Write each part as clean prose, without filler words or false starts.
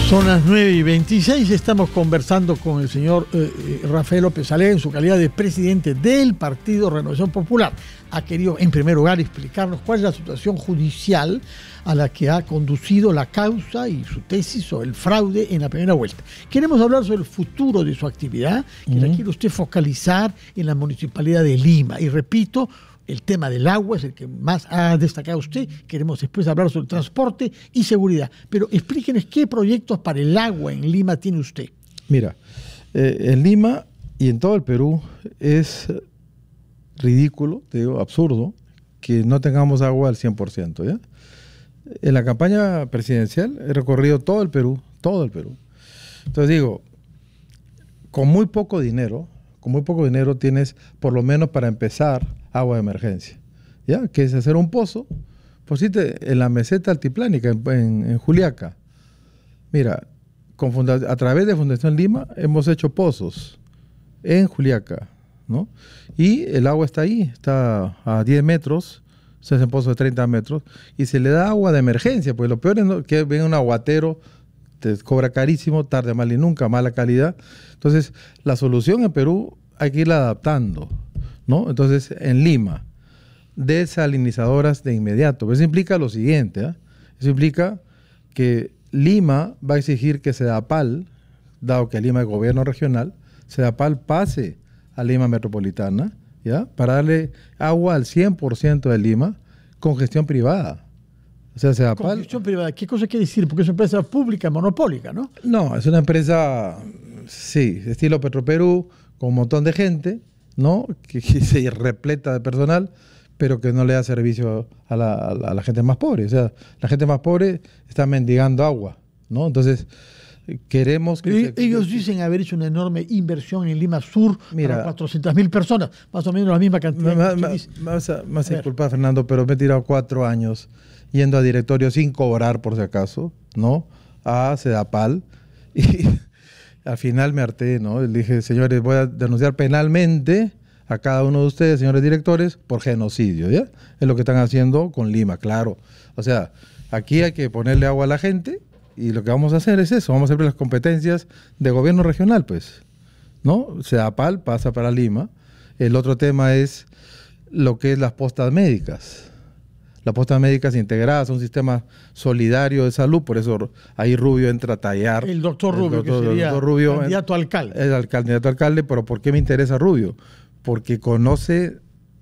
Son las 9:26, estamos conversando con el señor Rafael López Alegre en su calidad de presidente del Partido Renovación Popular. Ha querido, en primer lugar, explicarnos cuál es la situación judicial a la que ha conducido la causa y su tesis sobre el fraude en la primera vuelta. Queremos hablar sobre el futuro de su actividad, que la quiere usted focalizar en la Municipalidad de Lima. Y repito, el tema del agua es el que más ha destacado usted. Queremos después hablar sobre transporte y seguridad. Pero explíquenos qué proyectos para el agua en Lima tiene usted. Mira, en Lima y en todo el Perú es ridículo, te digo, absurdo, que no tengamos agua al 100%, ¿ya? En la campaña presidencial he recorrido todo el Perú. Entonces digo, con muy poco dinero tienes por lo menos para empezar agua de emergencia, ¿ya? Que es hacer un pozo, pues sí, en la meseta altiplánica, en Juliaca. Mira, a través de Fundación Lima hemos hecho pozos en Juliaca, ¿no? Y el agua está ahí, está a 10 metros, se hacen pozos de 30 metros, y se le da agua de emergencia, porque lo peor es que venga un aguatero, te cobra carísimo, tarde, mal y nunca, mala calidad. Entonces, la solución en Perú hay que irla adaptando, ¿no? Entonces, en Lima, desalinizadoras de inmediato. Pero eso implica lo siguiente, ¿eh? Eso implica que Lima va a exigir que Sedapal, dado que Lima es gobierno regional, Sedapal pase a Lima metropolitana, ¿ya? Para darle agua al 100% de Lima con gestión privada. O sea, Sedapal... ¿Con gestión privada? ¿Qué cosa quiere decir? Porque es una empresa pública, monopólica, ¿no? No, es una empresa, sí, estilo Petroperú, con un montón de gente, ¿no? Que se repleta de personal, pero que no le da servicio a la gente más pobre. O sea, la gente más pobre está mendigando agua, ¿no? Entonces, queremos que... Ellos dicen haber hecho una enorme inversión en Lima Sur, para 400.000 personas, más o menos la misma cantidad. Más a disculpar, Fernando, pero me he tirado 4 años yendo a directorio sin cobrar, por si acaso, ¿no? A Sedapal, y al final me harté, ¿no? Le dije, señores, voy a denunciar penalmente a cada uno de ustedes, señores directores, por genocidio, ¿ya? Es lo que están haciendo con Lima, claro. O sea, aquí hay que ponerle agua a la gente y lo que vamos a hacer es eso, vamos a hacer las competencias de gobierno regional, pues, ¿no? Sedapal pasa para Lima. El otro tema es lo que es las postas médicas. Las postas médicas integradas, un sistema solidario de salud, por eso ahí Rubio entra a tallar. El doctor Rubio, que sería candidato a alcalde. El candidato a alcalde, pero ¿por qué me interesa Rubio? Porque conoce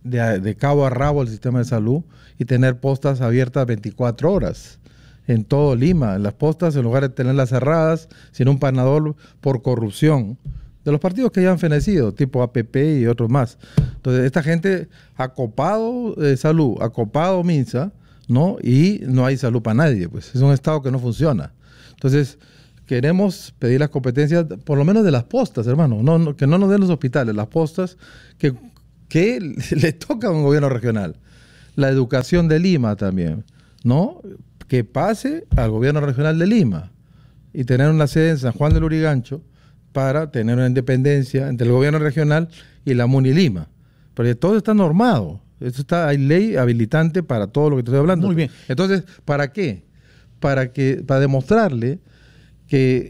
de cabo a rabo el sistema de salud y tener postas abiertas 24 horas en todo Lima. En las postas, en lugar de tenerlas cerradas, sin un panador por corrupción de los partidos que ya han fenecido, tipo APP y otros más. Entonces, esta gente ha copado salud, ha copado Minsa, ¿no? Y no hay salud para nadie, pues. Es un Estado que no funciona. Entonces, queremos pedir las competencias, por lo menos de las postas, hermano. Que no nos den los hospitales, las postas que le toca a un gobierno regional. La educación de Lima también, ¿no? Que pase al gobierno regional de Lima y tener una sede en San Juan del Lurigancho, para tener una independencia entre el gobierno regional y la MUNI Lima. Porque todo está normado. Hay ley habilitante para todo lo que te estoy hablando. Muy bien. Entonces, ¿para qué? Para demostrarle que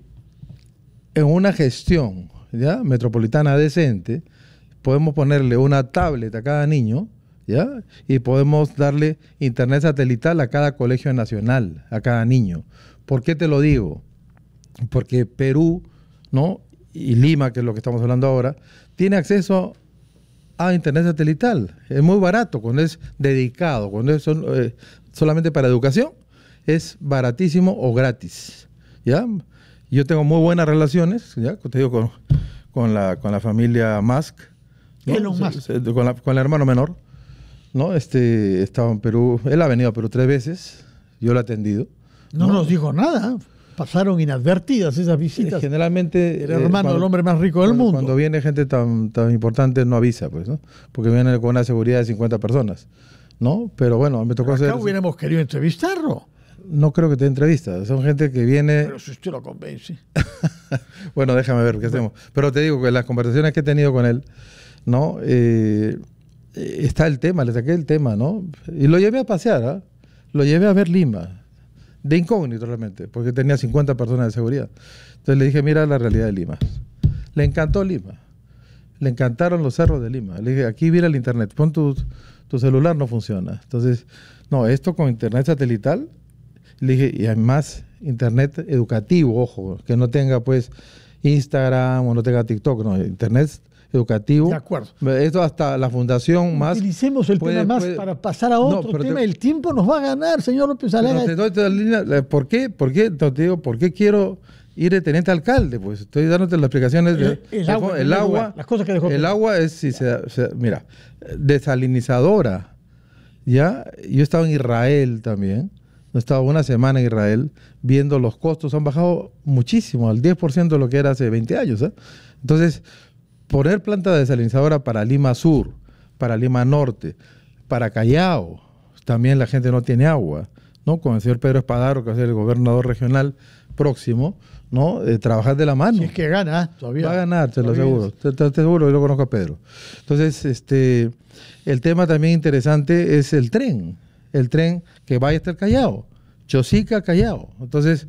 en una gestión, ¿ya?, metropolitana decente, podemos ponerle una tablet a cada niño, ¿ya?, y podemos darle internet satelital a cada colegio nacional, a cada niño. ¿Por qué te lo digo? Porque Perú, ¿no?, y Lima, que es lo que estamos hablando ahora, tiene acceso a internet satelital. Es muy barato, cuando es dedicado, cuando es solamente para educación, es baratísimo o gratis, ¿ya? Yo tengo muy buenas relaciones, ¿ya?, te digo, con la familia Musk, ¿no? Elon Musk. Con el hermano menor, ¿no? Estaba en Perú, él ha venido a Perú 3 veces, yo lo he atendido. No nos dijo nada. Pasaron inadvertidas esas visitas. Generalmente... El hermano del hombre más rico del mundo. Cuando viene gente tan importante no avisa, pues, ¿no? Porque viene con una seguridad de 50 personas, ¿no? Pero bueno, me tocó hacer... Acá hubiéramos querido entrevistarlo. No creo que te dé entrevista. Son gente que viene... Pero si usted lo convence. Bueno, déjame ver qué hacemos. Pero te digo que las conversaciones que he tenido con él, ¿no? Está el tema, le saqué el tema, ¿no? Y lo llevé a pasear, ¿eh? Lo llevé a ver Lima. de incógnito realmente, porque tenía 50 personas de seguridad. Entonces le dije, mira la realidad de Lima. Le encantó Lima. Le encantaron los cerros de Lima. Le dije, aquí mira el internet, pon tu celular, no funciona. Entonces, no, esto con internet satelital, le dije, y además internet educativo, ojo, que no tenga pues Instagram o no tenga TikTok, no, internet educativo. De acuerdo. Esto hasta la fundación más... Utilicemos el tema más para pasar a otro tema. El tiempo nos va a ganar, señor López Aliaga. ¿Por qué? Te digo, ¿por qué quiero ir de teniente alcalde? Pues estoy dándote las explicaciones. El agua, las cosas que dejó. El agua es, mira, desalinizadora. Ya, yo he estado en Israel también. He estado una semana en Israel viendo los costos. Han bajado muchísimo, al 10% de lo que era hace 20 años. Entonces, poner planta desalinizadora para Lima Sur, para Lima Norte, para Callao, también la gente no tiene agua, ¿no? Con el señor Pedro Espadaro, que va a ser el gobernador regional próximo, ¿no? Trabajar de la mano. Si es que gana, todavía. Va a ganar, te lo aseguro. Te aseguro, yo lo conozco a Pedro. Entonces, el tema también interesante es el tren que vaya hasta el Callao, Chosica, Callao. Entonces,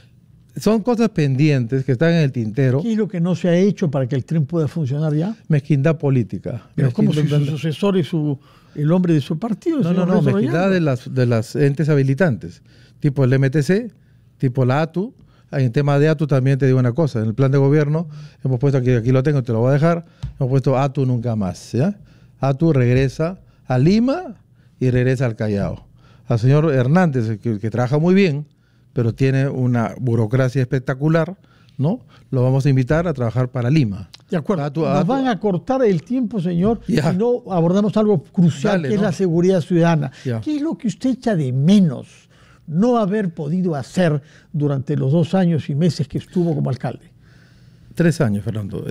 son cosas pendientes que están en el tintero. ¿Qué es lo que no se ha hecho para que el tren pueda funcionar ya? Mezquindad política. Pero como si su sucesor es el hombre de su partido. No, mezquindad de las entes habilitantes, tipo el MTC, tipo la ATU. En tema de ATU también te digo una cosa, en el plan de gobierno hemos puesto, aquí lo tengo, te lo voy a dejar, hemos puesto ATU nunca más, ¿ya? ATU regresa a Lima y regresa al Callao. Al señor Hernández, que trabaja muy bien, pero tiene una burocracia espectacular, ¿no? Lo vamos a invitar a trabajar para Lima. De acuerdo. Nos van a cortar el tiempo, señor, si no abordamos algo crucial, que es la seguridad ciudadana. ¿Qué es lo que usted echa de menos no haber podido hacer durante los 2 años y meses que estuvo como alcalde? 3 años, Fernando.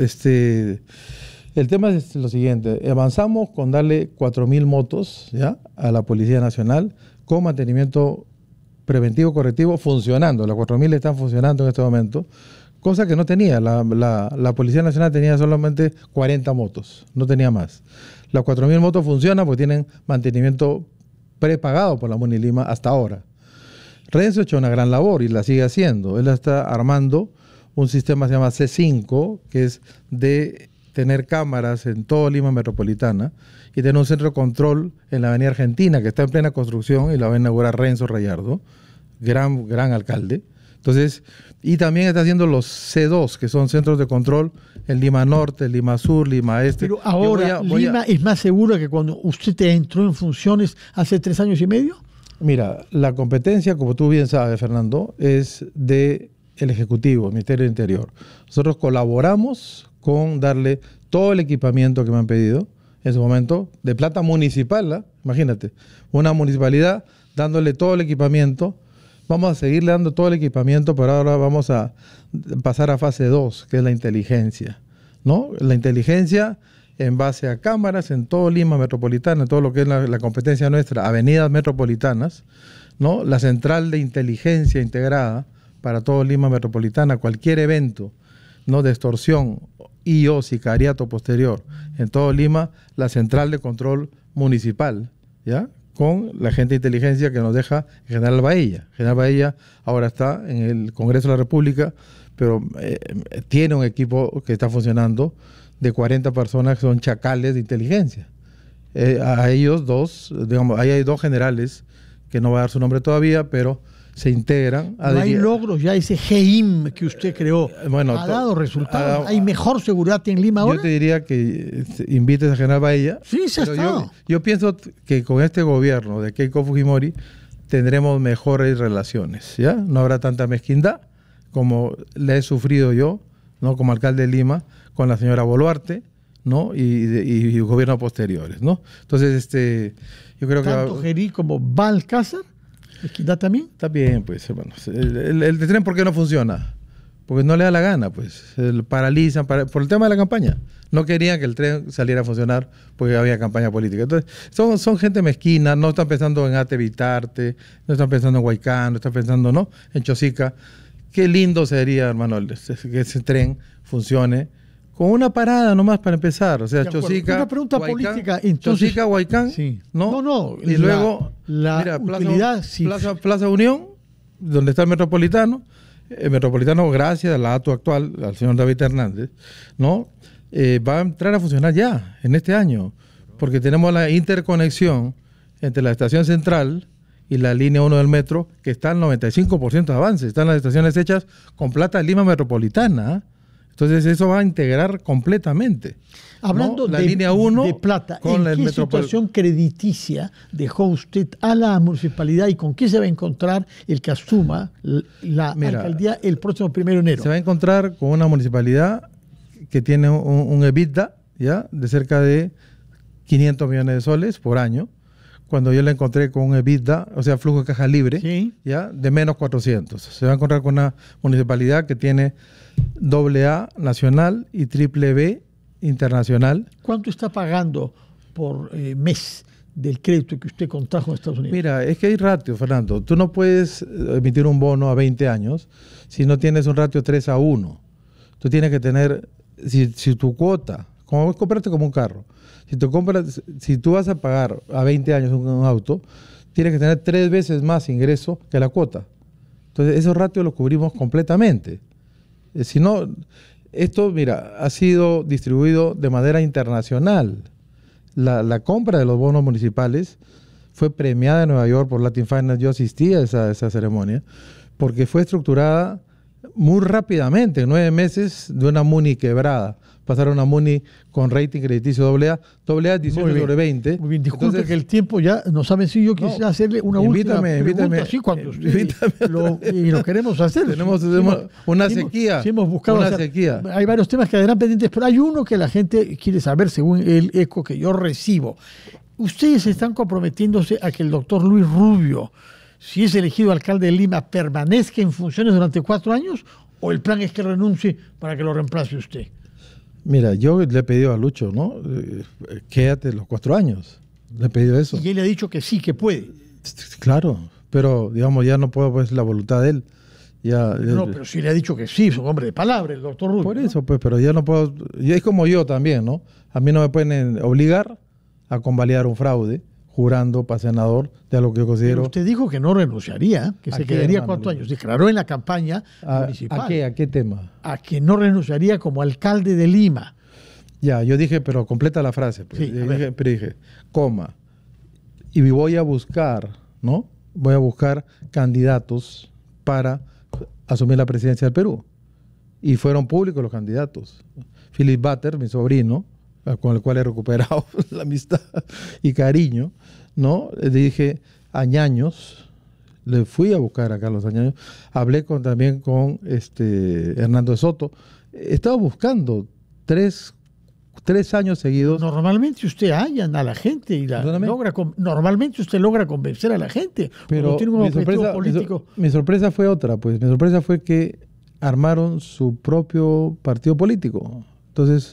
El tema es lo siguiente. Avanzamos con darle 4.000 motos, ¿ya?, a la Policía Nacional con mantenimiento preventivo, correctivo, funcionando. Las 4.000 están funcionando en este momento, cosa que no tenía. La Policía Nacional tenía solamente 40 motos, no tenía más. Las 4.000 motos funcionan porque tienen mantenimiento prepagado por la Muni Lima hasta ahora. Renzo ha hecho una gran labor y la sigue haciendo. Él está armando un sistema que se llama C5, que es de tener cámaras en toda Lima metropolitana y tener un centro de control en la Avenida Argentina, que está en plena construcción y la va a inaugurar Renzo Rayardo, gran alcalde. Entonces, y también está haciendo los C2, que son centros de control en Lima Norte, Lima Sur, Lima Este. Pero ahora, ¿Lima es más segura que cuando usted entró en funciones hace 3 años y medio? Mira, la competencia, como tú bien sabes, Fernando, es del Ejecutivo, Ministerio del Interior. Nosotros colaboramos con darle todo el equipamiento que me han pedido en su momento, de plata municipal, imagínate, una municipalidad dándole todo el equipamiento. Vamos a seguirle dando todo el equipamiento, pero ahora vamos a pasar a fase 2, que es la inteligencia, ¿no? La inteligencia en base a cámaras en todo Lima metropolitana, todo lo que es la competencia nuestra, avenidas metropolitanas, ¿no? La central de inteligencia integrada para todo Lima metropolitana, cualquier evento, ¿no?, de extorsión y o sicariato posterior en todo Lima, la central de control municipal, ¿ya?, con la gente de inteligencia que nos deja General Baella. General Baella ahora está en el Congreso de la República, pero tiene un equipo que está funcionando de 40 personas que son chacales de inteligencia. A ellos dos, digamos, ahí hay 2 generales, que no va a dar su nombre todavía, pero se integran. No hay logros, ya ese GEIM que usted creó, bueno, ha dado resultados. ¿Hay mejor seguridad en Lima ahora? Yo te diría que invites a General Baella. Sí, se ha estado. Yo pienso que con este gobierno de Keiko Fujimori tendremos mejores relaciones, ¿ya? No habrá tanta mezquindad como la he sufrido yo, ¿no?, como alcalde de Lima, con la señora Boluarte, ¿no?, y gobiernos posteriores, ¿no? Entonces, yo creo que... ¿Tanto Gerí como Balcázar? ¿Mezquindad también? Está bien, pues, bueno. El tren, ¿por qué no funciona? Porque no le da la gana, pues. Paralizan por el tema de la campaña. No querían que el tren saliera a funcionar porque había campaña política. Entonces, son gente mezquina, no están pensando en Ate Vitarte, no están pensando en Huaycán, no están pensando, ¿no?, en Chosica. Qué lindo sería, hermano, que ese tren funcione con una parada nomás para empezar. O sea, Chosica, una pregunta Huaycán, política, entonces. Chosica, Huaycán, sí. ¿no? No. Y luego, la mira, utilidad, Plaza Unión, donde está el Metropolitano, gracias a la ATU actual, al señor David Hernández, ¿no? Va a entrar a funcionar ya, en este año, porque tenemos la interconexión entre la estación central y la línea 1 del metro, que está al 95% de avance. Están las estaciones hechas con plata de Lima Metropolitana. Entonces eso va a integrar completamente. Hablando ¿no? La línea 1 de plata, con ¿en qué situación crediticia dejó usted a la municipalidad y con qué se va a encontrar el que asuma la alcaldía el próximo 1 de enero? Se va a encontrar con una municipalidad que tiene un EBITDA, ¿ya?, de cerca de 500 millones de soles por año, cuando yo la encontré con un EBITDA, o sea, flujo de caja libre, ¿sí?, ¿ya?, de menos 400. Se va a encontrar con una municipalidad que tiene AA nacional y BBB internacional. ¿Cuánto está pagando por mes del crédito que usted contrajo en Estados Unidos? Mira, es que hay ratio, Fernando. Tú no puedes emitir un bono a 20 años si no tienes un ratio 3:1. Tú tienes que tener, si tu cuota, como comprarte como un carro, si tú vas a pagar a 20 años un auto, tienes que tener 3 veces más ingreso que la cuota. Entonces, esos ratios los cubrimos completamente. Si no, esto, mira, ha sido distribuido de manera internacional. La compra de los bonos municipales fue premiada en Nueva York por Latin Finance. Yo asistí a esa ceremonia porque fue estructurada muy rápidamente, en 9 meses de una MUNI quebrada. Pasaron a una MUNI con rating crediticio AA es 18/20. Muy bien, disculpe. Entonces, que el tiempo ya nos ha vencido. Yo quisiera hacerle una última pregunta. Sí, cuando usted lo queremos hacer. Tenemos una sequía. Sí, hemos buscado una sequía. Hay varios temas que quedarán pendientes, pero hay uno que la gente quiere saber según el eco que yo recibo. Ustedes están comprometiéndose a que el doctor Luis Rubio, si es elegido alcalde de Lima, permanezca en funciones durante 4 años, o el plan es que renuncie para que lo reemplace usted. Mira, yo le he pedido a Lucho, ¿no? Quédate los 4 años. Le he pedido eso. Y él le ha dicho que sí, que puede. Claro, pero digamos, ya no puedo, pues, la voluntad de él. Pero sí le ha dicho que sí, es un hombre de palabra, el doctor Rubio. Por eso, pues, pero ya no puedo. Es como yo también, ¿no? A mí no me pueden obligar a convalidar un fraude jurando para senador de algo que yo considero. Pero usted dijo que no renunciaría, que se quedaría 4 años. Declaró en la campaña municipal. ¿A qué tema? A que no renunciaría como alcalde de Lima. Ya, yo dije, pero completa la frase. Pues. Sí, pero dije, coma. Y voy a buscar, ¿no? Voy a buscar candidatos para asumir la presidencia del Perú. Y fueron públicos los candidatos. Philip Butter, mi sobrino, con el cual he recuperado la amistad y cariño, ¿no? Le dije Añaños, le fui a buscar a Carlos Añaños, hablé también con Hernando de Soto. He estado buscando 3 años seguidos. Normalmente usted halla a la gente y normalmente usted logra convencer a la gente, pero tiene un objetivo político. Mi sorpresa fue otra, pues mi sorpresa fue que armaron su propio partido político. Entonces,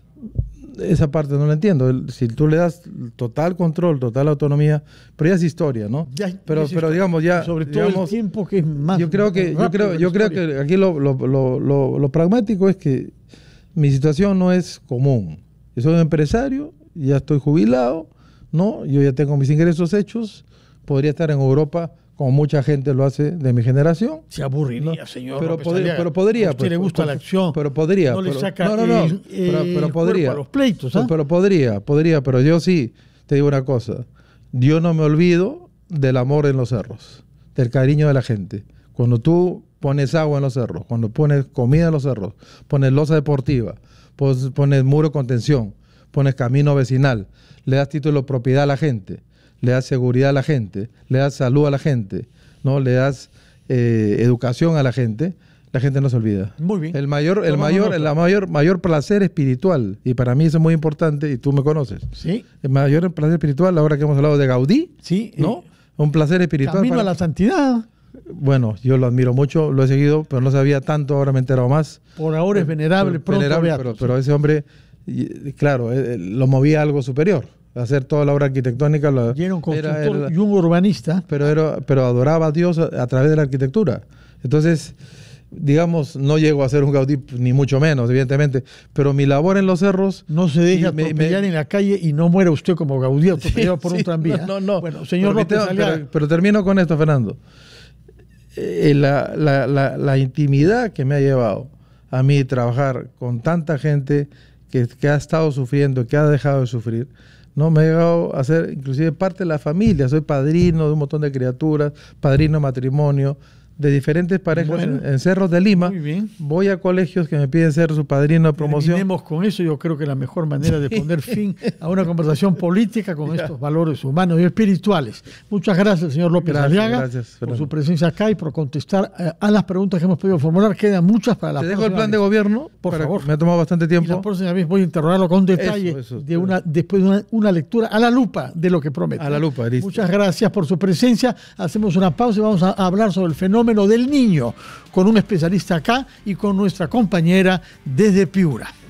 esa parte no la entiendo. Si tú le das total control, total autonomía, pero ya es historia, ¿no? Pero digamos ya, sobre todo el tiempo que es más. Yo creo que aquí lo pragmático es que mi situación no es común. Yo soy un empresario, ya estoy jubilado, ¿no? Yo ya tengo mis ingresos hechos, podría estar en Europa como mucha gente lo hace de mi generación. Se aburriría, señor. Pero podría. A usted le gusta la acción. Pero podría. No le saca pero podría. A los pleitos, ¿ah? Pero podría. Pero yo sí te digo una cosa. Yo no me olvido del amor en los cerros, del cariño de la gente. Cuando tú pones agua en los cerros, cuando pones comida en los cerros, pones losa deportiva, pones muro de contención, pones camino vecinal, le das título de propiedad a la gente, le das seguridad a la gente, le das salud a la gente, ¿no? Le das educación a la gente no se olvida. Muy bien. El mayor placer espiritual, y para mí eso es muy importante, y tú me conoces. Sí. El mayor placer espiritual, ahora que hemos hablado de Gaudí, sí, ¿no? Un placer espiritual. Camino a la santidad. Bueno, yo lo admiro mucho, lo he seguido, pero no sabía tanto, ahora me he enterado más. Por ahora es venerable, pero ese hombre, claro, lo movía a algo superior. Hacer toda la obra arquitectónica. Y era un constructor y un urbanista. Pero adoraba a Dios a través de la arquitectura. Entonces, digamos, no llego a ser un Gaudí, ni mucho menos, evidentemente, pero mi labor en los cerros... No se deja atropellar en la calle y no muera usted como Gaudí atropellado por un tranvía. No. Bueno, señor López Aliaga. Pero termino con esto, Fernando. la intimidad que me ha llevado a mí trabajar con tanta gente que ha estado sufriendo, que ha dejado de sufrir, ¿no? Me ha llegado a ser inclusive parte de la familia. Soy padrino de un montón de criaturas, padrino de matrimonio, de diferentes parejas en Cerros de Lima. Muy bien. Voy a colegios que me piden ser su padrino de promoción. Terminemos con eso. Yo creo que la mejor manera de poner fin a una conversación política con estos valores humanos y espirituales. Muchas gracias, señor López Aliaga, por su presencia acá y por contestar a las preguntas que hemos podido formular. Quedan muchas para la próxima. Te dejo el plan de gobierno, por favor. Me ha tomado bastante tiempo. Y la próxima vez voy a interrogarlo con detalle después de una lectura a la lupa de lo que promete. A la lupa, listo. Muchas gracias por su presencia. Hacemos una pausa y vamos a hablar sobre el fenómeno del niño con un especialista acá y con nuestra compañera desde Piura.